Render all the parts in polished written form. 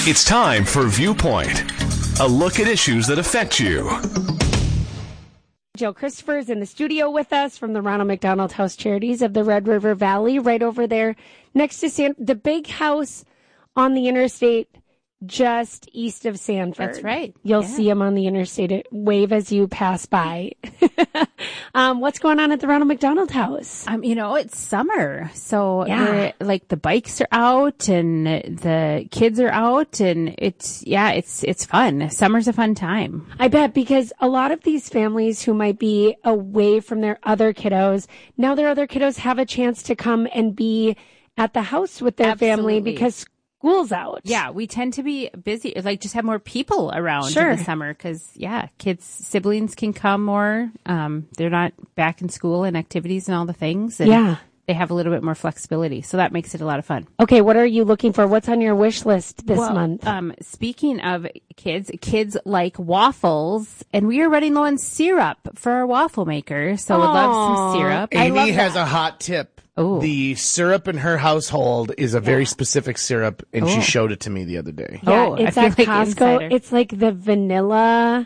It's time for Viewpoint, a look at issues that affect you. Joe Christopher is in the studio with us from the Ronald McDonald House Charities of the Red River Valley, right over there next to the big house on the interstate just east of Sanford. That's right. You'll see him on the interstate. Wave as you pass by. What's going on at the Ronald McDonald House? It's summer. So like the bikes are out and the kids are out and it's fun. Summer's a fun time. I bet, because a lot of these families who might be away from their other kiddos, now their other kiddos have a chance to come and be at the house with their family because school's out. Yeah, we tend to be busy, like just have more people around in the summer because, siblings can come more. They're not back in school and activities and all the things. And they have a little bit more flexibility. So that makes it a lot of fun. Okay, what are you looking for? What's on your wish list this month? Speaking of kids like waffles, and we are running low on syrup for our waffle maker. So we'd love some syrup. Amy has a hot tip. Ooh. The syrup in her household is a very specific syrup, and she showed it to me the other day. Yeah, it's at Costco. It's like the vanilla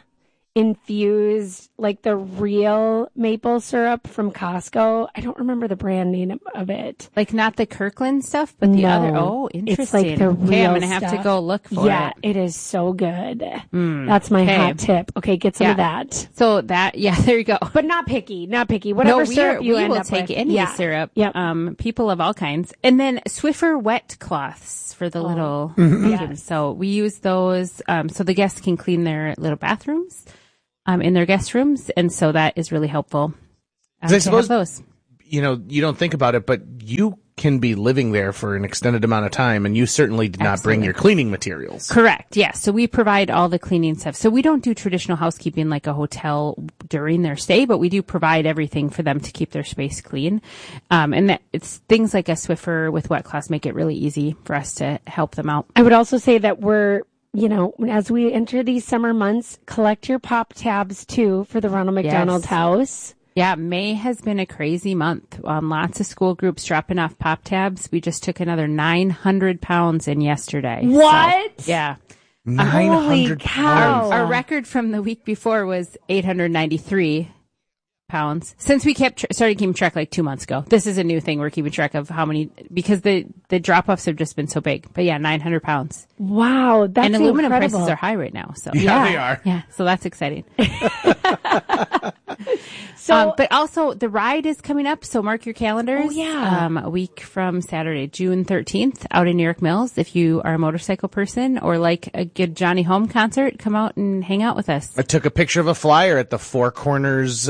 infused, like the real maple syrup from Costco. I don't remember the brand name of it. Like not the Kirkland stuff, but the other. Oh, interesting. It's like the real I'm going to have to go look for it. Yeah, it is so good. That's my hot tip. Okay, get some of that. So that, there you go. But not picky. Whatever syrup you end will up take with. any syrup. Yep. People of all kinds. And then Swiffer wet cloths for the little items. So we use those so the guests can clean their little bathrooms in their guest rooms. And so that is really helpful. I suppose those. You don't think about it, but you can be living there for an extended amount of time, and you certainly did not bring your cleaning materials. Correct. Yeah. So we provide all the cleaning stuff. So we don't do traditional housekeeping like a hotel during their stay, but we do provide everything for them to keep their space clean. And that it's things like a Swiffer with wet cloths make it really easy for us to help them out. I would also say that we're, as we enter these summer months, collect your pop tabs too for the Ronald McDonald House. Yeah, May has been a crazy month. Lots of school groups dropping off pop tabs. We just took another 900 pounds in yesterday. What? So, yeah. 900 pounds. Our record from the week before was 893 pounds. Since we started keeping track like 2 months ago. This is a new thing. We're keeping track of how many, because the drop-offs have just been so big. But 900 pounds. Wow, that's And aluminum incredible. prices are high right now. So they are. Yeah, so that's exciting. But also the ride is coming up, so mark your calendars. Oh, yeah. A week from Saturday, June 13th, out in New York Mills. If you are a motorcycle person or like a good Johnny Home concert, come out and hang out with us. I took a picture of a flyer at the Four Corners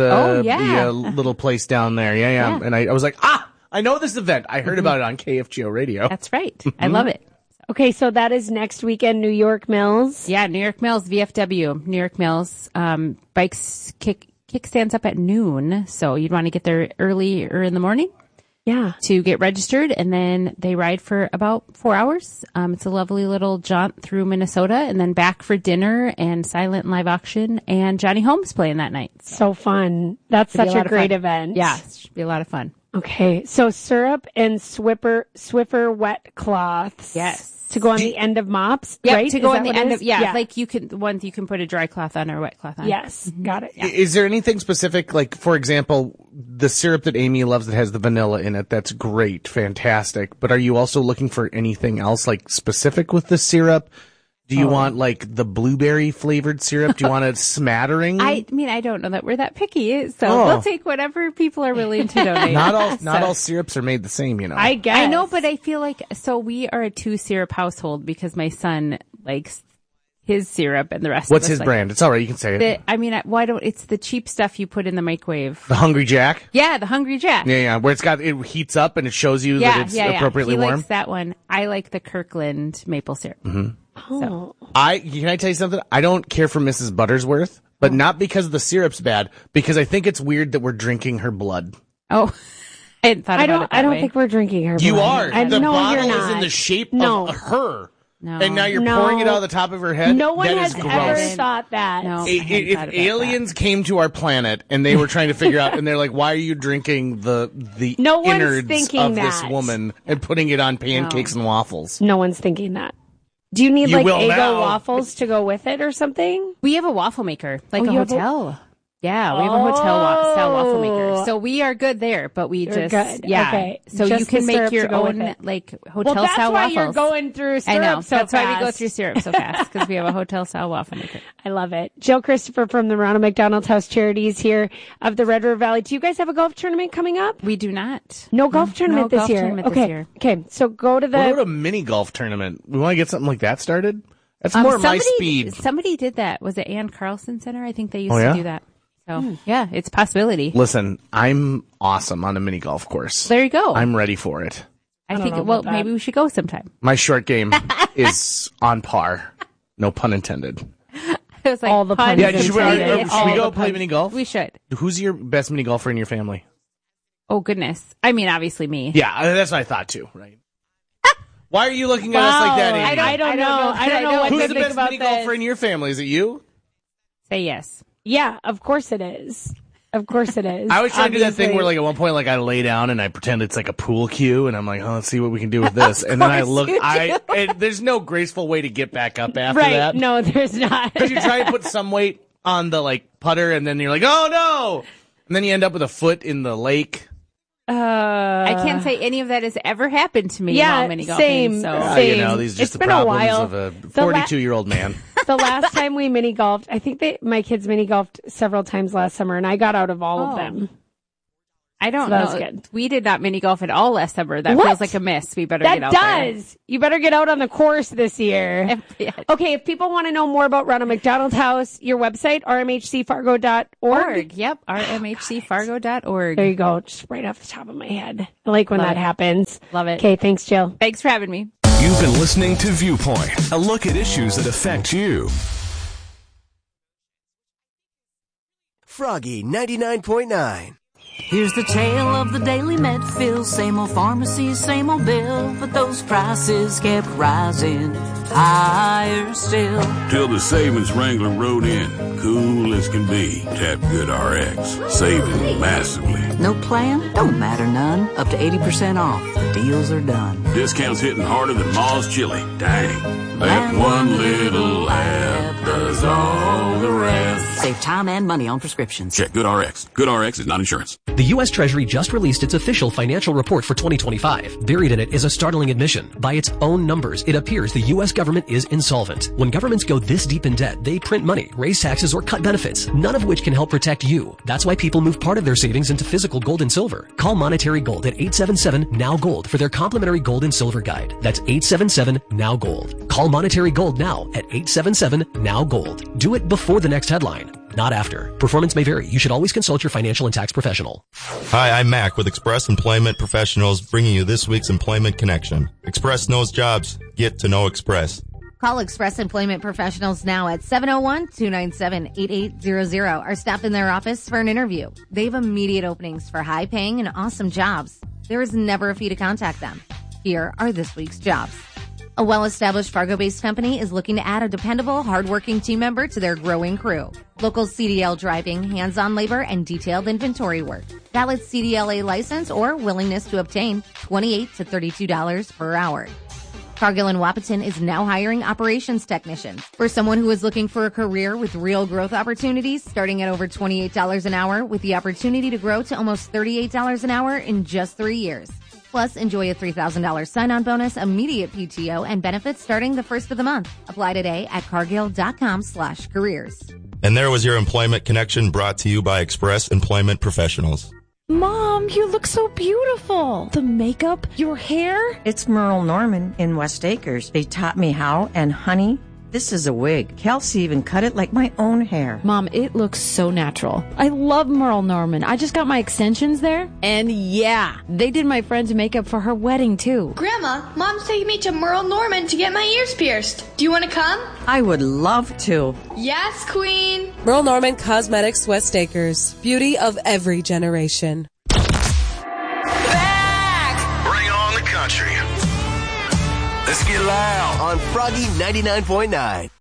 little place down there. Yeah. And I was like, I know this event. I heard about it on KFGO radio. That's right. I love it. Okay, so that is next weekend, New York Mills. Yeah, New York Mills, VFW, New York Mills. Bikes kickstands up at noon, so you'd want to get there earlier in the morning. Yeah. To get registered, and then they ride for about 4 hours. It's a lovely little jaunt through Minnesota, and then back for dinner and silent live auction, and Johnny Holmes playing that night. So fun. That's such a great event. Yeah, it should be a lot of fun. Okay, so syrup and Swiffer wet cloths. Yes. To go on the end of mops, yep, right? To go on the end of, like you can, ones you can put a dry cloth on or a wet cloth on. Yes, got it. Yeah. Is there anything specific, like, for example, the syrup that Amy loves that has the vanilla in it, that's great, fantastic, but are you also looking for anything else, like, specific with the syrup? Do you want, like, the blueberry flavored syrup? Do you want a smattering? I mean, I don't know that we're that picky, so we'll take whatever people are willing to donate. Not all syrups are made the same, I guess. I know, but I feel like, so we are a 2 syrup household because my son likes his syrup and the rest What's of us his brand? It's all right. You can say it. It's the cheap stuff you put in the microwave. The Hungry Jack? Yeah, the Hungry Jack. Yeah. Where it heats up and it shows you that it's appropriately warm. He likes that one. I like the Kirkland maple syrup. Mm-hmm. Oh. Can I tell you something? I don't care for Mrs. Buttersworth, but not because the syrup's bad, because I think it's weird that we're drinking her blood. Oh, I hadn't thought about it that I don't way. think we're drinking her blood. You are. The no, bottle you're not. is in the shape of her. No. And now you're pouring it out of the top of her head? No one that has is gross. ever thought that. No, If aliens came to our planet and they were trying to figure out, and they're like, why are you drinking the No one's innards thinking of that. this woman and putting it on pancakes and waffles? No one's thinking that. Do you need You like will Eggo now. waffles to go with it or something? We have a waffle maker, like Oh, a you have hotel. Yeah, we have a hotel style waffle maker. So we are good there, but we You're just, good. yeah. Okay. So Just you can the make syrup to your go with own, it. like, Well, hotel that's style why waffles. you're going through syrup I know. so That's why we go fast. through syrup so fast, because we have a hotel style waffle maker. I love it. Jill Christopher from the Ronald McDonald House Charities here of the Red River Valley. Do you guys have a golf tournament coming up? We do not. No golf tournament no this golf year. tournament okay. this year. Okay. So go to What about the. a mini golf tournament? We want to get something like that started? That's more my speed. Somebody did that. Was it Ann Carlson Center? I think they used yeah? to do that. So, yeah, it's a possibility. Listen, I'm awesome on a mini golf course. There you go. I'm ready for it. I don't think, know well, about that. maybe we should go sometime. My short game is on par. No pun intended. It was like, All the puns Yeah, intended. should we All go the play puns. mini golf? We should. Who's your best mini golfer in your family? Oh, goodness. I mean, obviously me. Yeah, that's what I thought too, right? Why are you looking at us like that, Amy? I don't know. I don't know what Who's to the think best about mini this. golfer in your family? Is it you? Say yes. Yeah, of course it is. Of course it is. I was trying to do that thing Obviously. where, like, at one point, like, I lay down and I pretend it's like a pool cue, and I'm like, oh, let's see what we can do with this. And then I look, and there's no graceful way to get back up after Right. that. No, there's not. Because you try to put some weight on the, like, putter, and then you're like, oh no! And then you end up with a foot in the lake. I can't say any of that has ever happened to me Yeah, while mini golfing. same. So. Same. You know, these are just It's the been a problems while. of a The la- 42-year-old man. The last time we mini golfed, I think my kids mini golfed several times last summer, and I got out of all of them. I don't So that know. was good. We did not mini golf at all last summer. That What? feels like a miss. We better That get out there. does. You better get out on the course this year. Yeah. Okay, if people want to know more about Ronald McDonald House, your website, rmhcfargo.org. Org. Yep. rmhcfargo.org. There you go. Just right off the top of my head. I like when Love that it. happens. Love it. Okay, thanks, Jill. Thanks for having me. You've been listening to Viewpoint, a look at issues that affect you. Froggy 99.9. Here's the tale of the daily Medfield. Same old pharmacy, same old bill, but those prices kept rising higher still. Till the savings wrangler rode in, cool as can be. Tap Good RX, saving massively. No plan? Don't matter none. Up to 80% off. The deals are done. Discounts hitting harder than Ma's chili. Dang, that one little app does all the rest. Save time and money on prescriptions. Check Good RX. Good RX is not insurance. The U.S. Treasury just released its official financial report for 2025. Buried in it is a startling admission. By its own numbers, it appears the U.S. government is insolvent. When governments go this deep in debt, they print money, raise taxes, or cut benefits, none of which can help protect you. That's why people move part of their savings into physical gold and silver. Call Monetary Gold at 877-NOW-GOLD for their complimentary gold and silver guide. That's 877-NOW-GOLD. Call Monetary Gold now at 877-NOW-GOLD. Do it before the next headline, not after. Performance may vary. You should always consult your financial and tax professional. Hi, I'm Mac with Express Employment Professionals, bringing you this week's Employment Connection. Express knows jobs. Get to know Express. Call Express Employment Professionals now at 701-297-8800 or stop in their office for an interview. They have immediate openings for high-paying and awesome jobs. There is never a fee to contact them. Here are this week's jobs. A well-established Fargo-based company is looking to add a dependable, hardworking team member to their growing crew. Local CDL driving, hands-on labor, and detailed inventory work. Valid CDLA license or willingness to obtain $28 to $32 per hour. Cargill and Wahpeton is now hiring operations technicians. For someone who is looking for a career with real growth opportunities, starting at over $28 an hour with the opportunity to grow to almost $38 an hour in just 3 years. Plus, enjoy a $3,000 sign-on bonus, immediate PTO, and benefits starting the first of the month. Apply today at cargill.com/careers. And there was your Employment Connection brought to you by Express Employment Professionals. Mom, you look so beautiful. The makeup, your hair. It's Merle Norman in West Acres. They taught me how, and honey, this is a wig. Kelsey even cut it like my own hair. Mom, it looks so natural. I love Merle Norman. I just got my extensions there. And yeah, they did my friend's makeup for her wedding too. Grandma, Mom's taking me to Merle Norman to get my ears pierced. Do you want to come? I would love to. Yes, Queen. Merle Norman Cosmetics, West Acres. Beauty of every generation. Bring on the country. Let's get loud On Froggy 99.9.